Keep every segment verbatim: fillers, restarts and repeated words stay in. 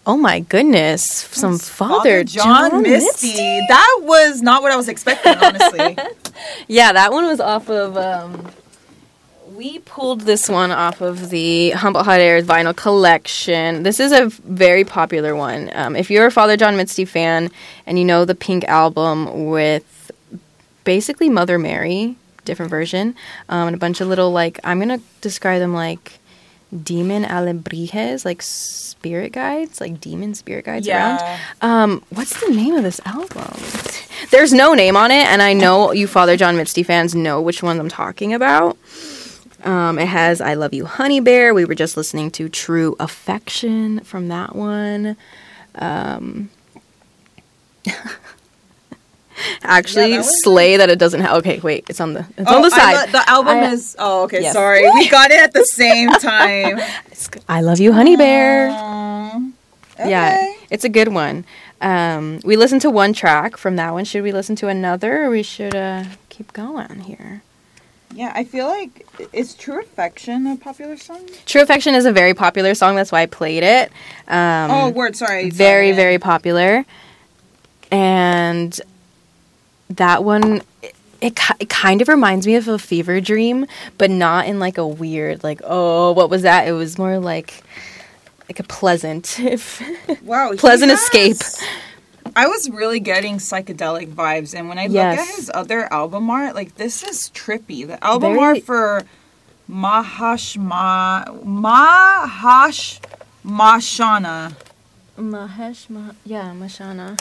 Oh my goodness. Some Father, Father John, John Misty. Misty. That was not what I was expecting, honestly. Yeah, that one was off of... Um, we pulled this one off of the Humboldt Hot Air vinyl collection. This is a very popular one. Um, if you're a Father John Misty fan and you know the Pink album with basically Mother Mary, different version, um, and a bunch of little, like, I'm going to describe them like demon alebrijes, like spirit guides, like demon spirit guides Yeah. around. Um, what's the name of this album? There's no name on it, and I know you Father John Misty fans know which one I'm talking about. Um, it has I Love You, Honey Bear. We were just listening to True Affection from that one. Um, actually, Yeah, that was Slay that it doesn't have. Okay, wait. It's on the it's Oh, on the I side. lo- the album I- is... Oh, okay, Yes. sorry. We got it at the same time. I Love You, Honey Bear. Aw. Okay. Yeah, it's a good one. Um, we listened to one track from that one. Should we listen to another, or we should uh, keep going here? Yeah, I feel like... Is True Affection a popular song? True Affection is a very popular song. That's why I played it. Um, oh, word, sorry. Very, sorry. very popular. And that one, it, it, ki- it kind of reminds me of a fever dream, but not in like a weird, like, oh, what was that? It was more like like a pleasant, if Wow, he pleasant has- escape. I was really getting psychedelic vibes, and when I Yes. look at his other album art, like, this is trippy. The album Very- art for Mahash Ma Mahash Mashana. Mahesh, Ma- yeah, Mashana.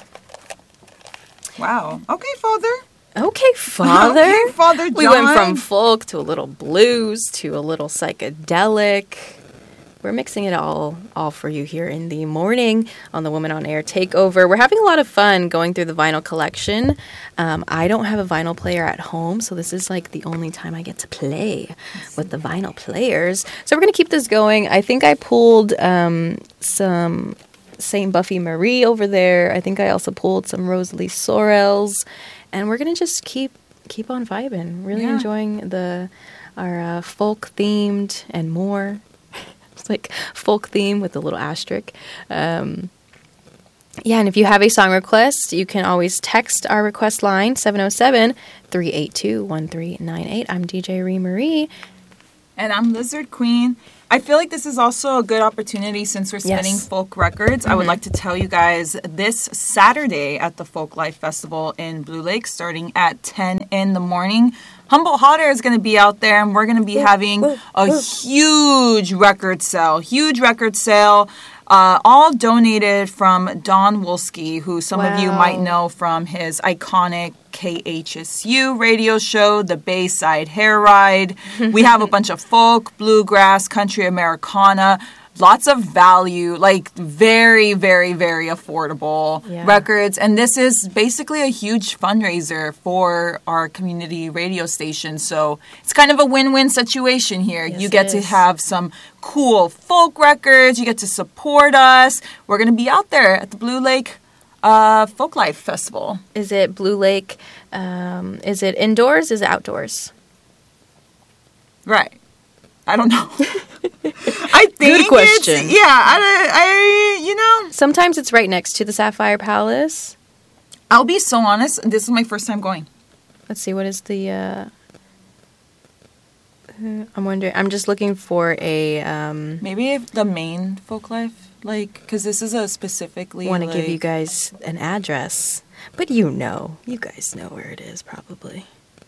Wow. Okay, Father. Okay, Father. Okay, Father John. We went from folk to a little blues to a little psychedelic. We're mixing it all all for you here in the morning on the Woman on Air Takeover. We're having a lot of fun going through the vinyl collection. Um, I don't have a vinyl player at home, so this is like the only time I get to play with the vinyl players. So we're going to keep this going. I think I pulled um, some Saint Buffy Marie over there. I think I also pulled some Rosalie Sorrells. And we're going to just keep keep on vibing. Really Yeah. enjoying the our uh, folk-themed and more. It's like folk theme with a little asterisk. Um, yeah, and if you have a song request, you can always text our request line, seven oh seven, three eight two, one three nine eight. I'm D J Ree Marie. And I'm Lizard Queen. I feel like this is also a good opportunity since we're spinning Yes. folk records. I would like to tell you guys this Saturday at the Folk Life Festival in Blue Lake, starting at ten in the morning. Humboldt Hot Air is going to be out there, and we're going to be having a huge record sale. Huge record sale. Uh, all donated from Don Wolski, who some of you Wow. might know from his iconic K H S U radio show, The Bayside Hair Ride. We have a bunch of folk, bluegrass, country Americana, lots of value, like very, very, very affordable Yeah. records. And this is basically a huge fundraiser for our community radio station. So it's kind of a win-win situation here. Yes, you get it to is. have some cool folk records. You get to support us. We're going to be out there at the Blue Lake uh, Folk Life Festival. Is it Blue Lake? Um, is it indoors? Is it outdoors? Right. I don't know. I think Good question. It's, yeah, I, I, you know, Sometimes it's right next to the Sapphire Palace. I'll be so honest. This is my first time going. Let's see, what is the... Uh, uh, I'm wondering... I'm just looking for a... Um, Maybe if the main folk life, like, because this is a specifically. want to like, give you guys an address. But you know. You guys know where it is, probably.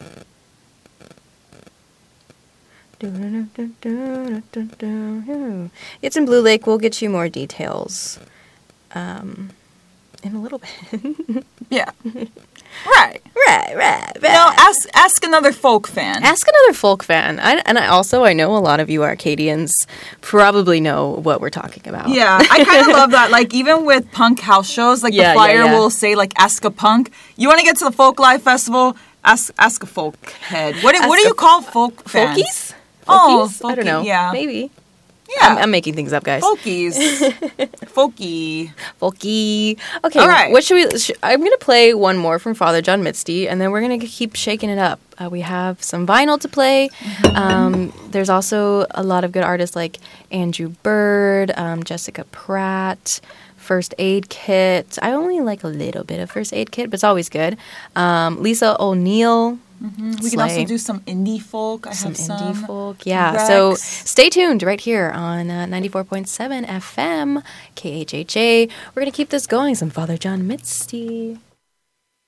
It's in Blue Lake. We'll get you more details um, in a little bit. Yeah. Right. right, right, right. Now ask ask another folk fan. Ask another folk fan. I, and I also, I know a lot of you Arcadians probably know what we're talking about. Yeah, I kind of love that. Like, even with punk house shows, like Yeah, yeah, the flyer yeah. will say, like, ask a punk. You want to get to the Folk Life Festival? Ask ask a folk head. What do, what Ask do you a- call folk fans? Folkies? Oh, Folkies? I don't folky, know. yeah. Maybe. Yeah. I'm, I'm making things up, guys. Folkies. Folky. Folky. Okay, All right. what should we... Sh- I'm going to play one more from Father John Misty, and then we're going to keep shaking it up. Uh, we have some vinyl to play. Mm-hmm. Um, there's also a lot of good artists like Andrew Bird, um, Jessica Pratt, First Aid Kit. I only like a little bit of First Aid Kit, but it's always good. Um, Lisa O'Neill. Mm-hmm. We can also do some indie folk. I some have some indie folk. Yeah. Rex. So stay tuned right here on uh, ninety-four point seven F M, K H H A. We're going to keep this going. Some Father John Misty.